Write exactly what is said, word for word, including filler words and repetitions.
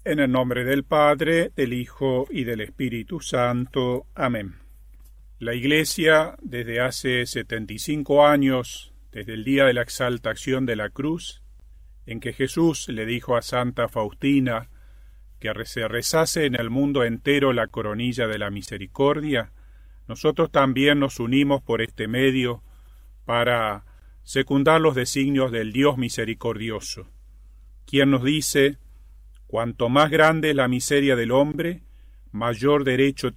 En el nombre del Padre, del Hijo y del Espíritu Santo. Amén. La Iglesia, desde hace setenta y cinco años, desde el día de la exaltación de la cruz, en que Jesús le dijo a Santa Faustina que se rezase en el mundo entero la coronilla de la misericordia, nosotros también nos unimos por este medio para secundar los designios del Dios misericordioso, quien nos dice: cuanto más grande es la miseria del hombre, mayor derecho